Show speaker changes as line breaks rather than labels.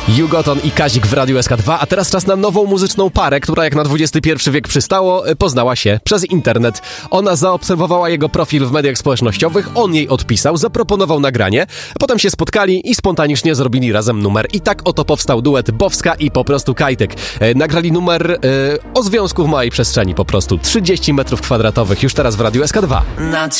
Jugoton i Kazik w Radiu SK2, a teraz czas na nową muzyczną parę, która jak na XXI wiek przystało, poznała się przez internet. Ona zaobserwowała jego profil w mediach społecznościowych, on jej odpisał, zaproponował nagranie, a potem się spotkali i spontanicznie zrobili razem numer. I tak oto powstał duet Bowska i po prostu Kajtek. Nagrali numer o związku w małej przestrzeni po prostu. 30 metrów kwadratowych już teraz w Radiu SK2.